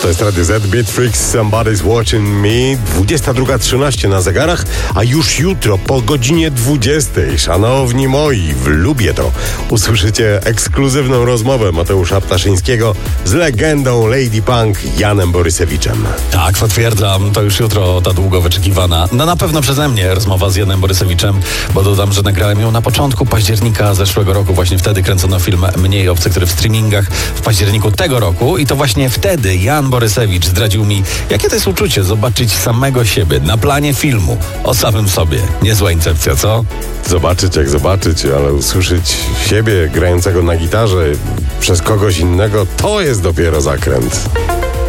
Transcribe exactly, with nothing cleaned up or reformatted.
To jest Radio Z, Beat Freaks, Somebody's Watching Me. dwudziesta druga trzynaście na zegarach, a już jutro po godzinie dwudziestej, szanowni moi, w Lubię To usłyszycie ekskluzywną rozmowę Mateusza Ptaszyńskiego z legendą Lady Punk Janem Borysewiczem. Tak, potwierdzam, to już jutro ta długo wyczekiwana, no na pewno przeze mnie rozmowa z Janem Borysewiczem, bo dodam, że nagrałem ją na początku października zeszłego roku. Właśnie wtedy kręcono film Mniej obcy, który w streamingach w październiku tego roku i to właśnie wtedy Jan Borysewicz zdradził mi, jakie to jest uczucie zobaczyć samego siebie na planie filmu o samym sobie. Niezła incepcja, co? Zobaczyć jak zobaczyć, ale usłyszeć siebie grającego na gitarze przez kogoś innego, to jest dopiero zakręt.